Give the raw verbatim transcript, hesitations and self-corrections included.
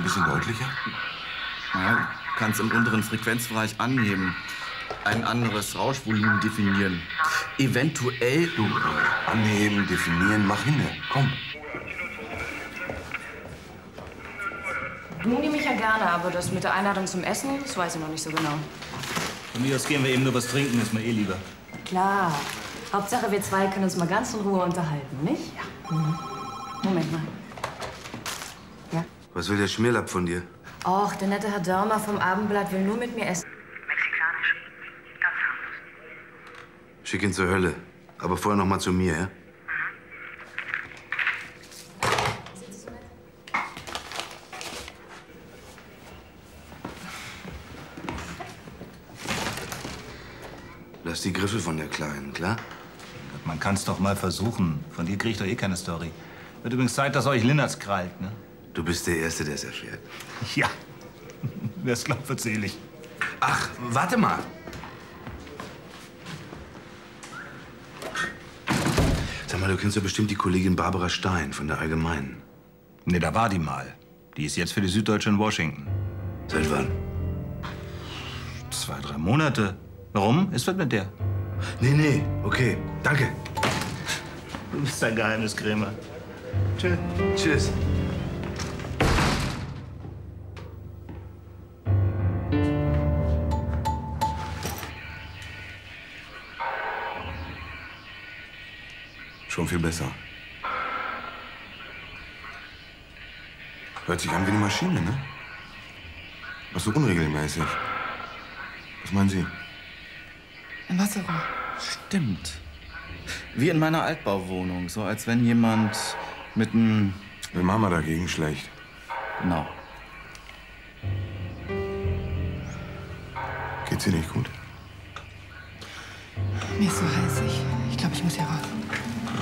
bisschen deutlicher? Ja, kannst im unteren Frequenzbereich anheben. Ein anderes Rauschvolumen definieren. Eventuell... Du, äh, anheben, definieren, mach hin. Komm. Du nehme ich ja gerne, aber das mit der Einladung zum Essen, das weiß ich noch nicht so genau. Von mir aus gehen wir eben nur was trinken, ist mir eh lieber. Klar. Hauptsache, wir zwei können uns mal ganz in Ruhe unterhalten, nicht? Ja. Mhm. Moment mal. Ja? Was will der Schmierlapp von dir? Och, der nette Herr Dörmer vom Abendblatt will nur mit mir essen. Mexikanisch. Ganz harmlos. Schick ihn zur Hölle. Aber vorher noch mal zu mir, ja? Lass die Griffe von der Kleinen, klar? Man kann's doch mal versuchen. Von dir krieg ich doch eh keine Story. Wird übrigens Zeit, dass euch Linnertz krallt, ne? Du bist der Erste, der es erfährt. Ja. Wer's glaubt, erzähl ich. Ach, warte mal. Sag mal, du kennst doch bestimmt die Kollegin Barbara Stein von der Allgemeinen. Ne, da war die mal. Die ist jetzt für die Süddeutsche in Washington. Seit wann? Zwei, drei Monate. Warum? Ist was mit der? Nee, nee, okay. Danke. Du bist ein Geheimniskrämer. Tschö. Tschüss. Schon viel besser. Hört sich an wie eine Maschine, ne? Ach so unregelmäßig. Was meinen Sie? Ein Wasserrohr. Stimmt. Wie in meiner Altbauwohnung. So als wenn jemand mit einem... Will Mama dagegen schlecht. Genau. Geht's ihr nicht gut? Mir ist so heiß. Ich, ich glaube, ich muss hier raus.